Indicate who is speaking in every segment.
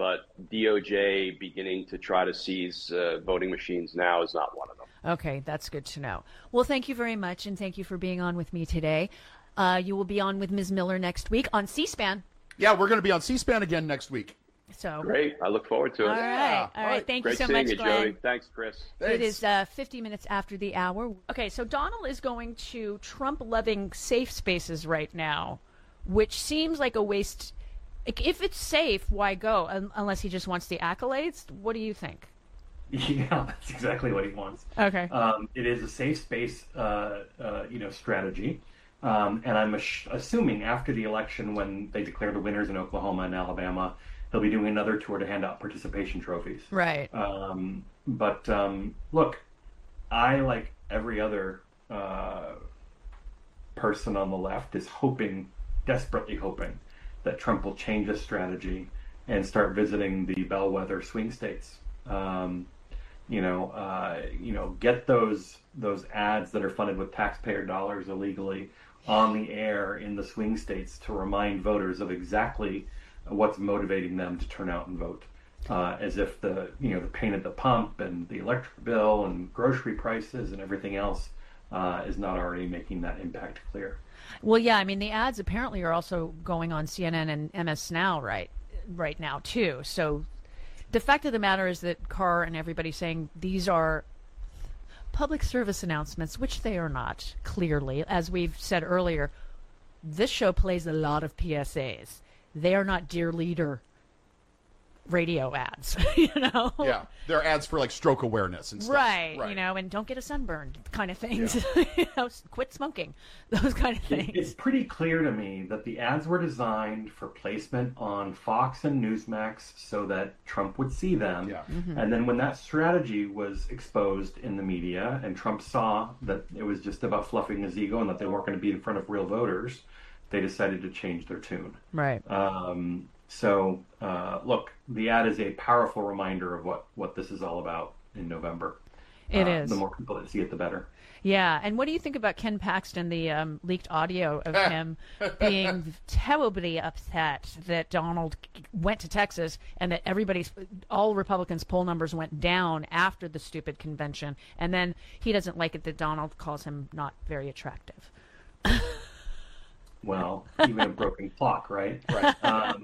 Speaker 1: but DOJ beginning to try to seize voting machines now is not one of them.
Speaker 2: Okay, that's good to know. Well, thank you very much, and thank you for being on with me today. You will be on with Ms. Miller next week on C-SPAN.
Speaker 3: Yeah, we're going to be on C-SPAN again next week.
Speaker 2: So
Speaker 1: great. I look forward to it.
Speaker 2: All right. Thank you so much, Glenn.
Speaker 1: Jody. Thanks, Chris.
Speaker 2: Thanks. It is 50 minutes after the hour. Okay, so Donald is going to Trump-loving safe spaces right now, which seems like a waste. If it's safe, why go? Unless he just wants the accolades. What do you think?
Speaker 4: Yeah, that's exactly what he wants.
Speaker 2: Okay.
Speaker 4: It is a safe space, strategy. And I'm assuming after the election, when they declare the winners in Oklahoma and Alabama, he'll be doing another tour to hand out participation trophies.
Speaker 2: Right.
Speaker 4: But look, I, like every other person on the left, is desperately hoping, that Trump will change his strategy and start visiting the bellwether swing states. Get those ads that are funded with taxpayer dollars illegally on the air in the swing states to remind voters of exactly what's motivating them to turn out and vote. As if the pain at the pump and the electric bill and grocery prices and everything else is not already making that impact clear.
Speaker 2: Well, yeah, I mean, the ads apparently are also going on CNN and MS Now right now, too. So the fact of the matter is that Carr and everybody saying these are public service announcements, which they are not, clearly. As we've said earlier, this show plays a lot of PSAs. They are not Dear Leader radio ads,
Speaker 3: Yeah, they're ads for like stroke awareness and stuff.
Speaker 2: Right. And don't get a sunburn kind of things. Yeah. Quit smoking, those kind of things.
Speaker 4: It's pretty clear to me that the ads were designed for placement on Fox and Newsmax so that Trump would see them.
Speaker 3: Yeah.
Speaker 2: Mm-hmm.
Speaker 4: And then when that strategy was exposed in the media and Trump saw that it was just about fluffing his ego and that they weren't going to be in front of real voters, they decided to change their tune.
Speaker 2: Right.
Speaker 4: Look, the ad is a powerful reminder of what this is all about in November.
Speaker 2: It is.
Speaker 4: The more people that see it, the better.
Speaker 2: Yeah. And what do you think about Ken Paxton, the leaked audio of him being terribly upset that Donald went to Texas and that all Republicans' poll numbers went down after the stupid convention. And then he doesn't like it that Donald calls him not very attractive.
Speaker 4: Well, even a broken clock, right?
Speaker 3: Right.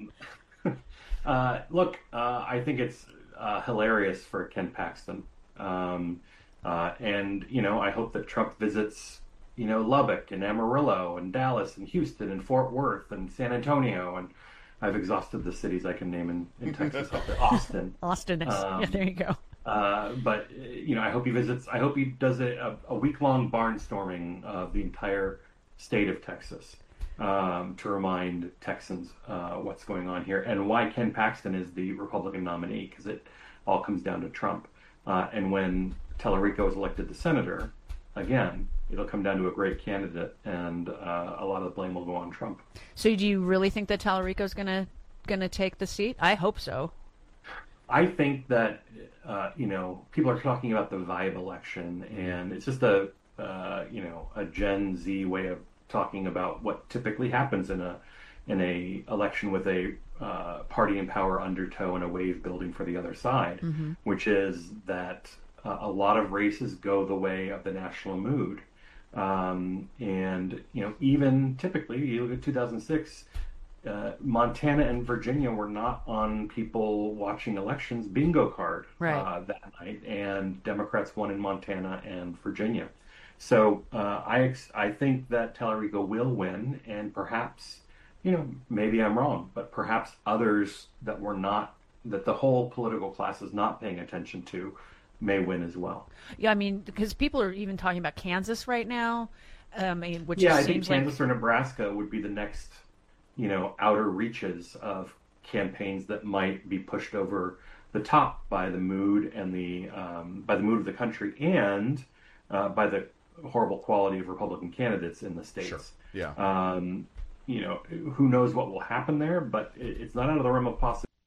Speaker 4: Look, I think it's hilarious for Ken Paxton. And, I hope that Trump visits, Lubbock and Amarillo and Dallas and Houston and Fort Worth and San Antonio. And I've exhausted the cities I can name in Texas. Austin.
Speaker 2: Austin. Yeah, there you go.
Speaker 4: But I hope he visits. I hope he does a week-long barnstorming of the entire state of Texas. To remind Texans what's going on here and why Ken Paxton is the Republican nominee, because it all comes down to Trump. And when Tallarico is elected the senator, again, it'll come down to a great candidate, and a lot of the blame will go on Trump.
Speaker 2: So do you really think that Tallarico's gonna take the seat? I hope so.
Speaker 4: I think that, people are talking about the vibe election, and it's just a Gen Z way of talking about what typically happens in a election with a party in power undertow and a wave building for the other side, which is that a lot of races go the way of the national mood. Even typically, you look at 2006, Montana and Virginia were not on people watching elections bingo card that night, and Democrats won in Montana and Virginia. So I think that Tallarico will win, and perhaps, maybe I'm wrong, but perhaps others that the whole political class is not paying attention to may win as well.
Speaker 2: Yeah, I mean, because people are even talking about Kansas right now, which
Speaker 4: I
Speaker 2: seems
Speaker 4: think Kansas
Speaker 2: like...
Speaker 4: or Nebraska would be the next, outer reaches of campaigns that might be pushed over the top by the mood and by the mood of the country and by the horrible quality of Republican candidates in the states.
Speaker 3: Sure. Yeah.
Speaker 4: Who knows what will happen there, but it's not out of the realm of possibility.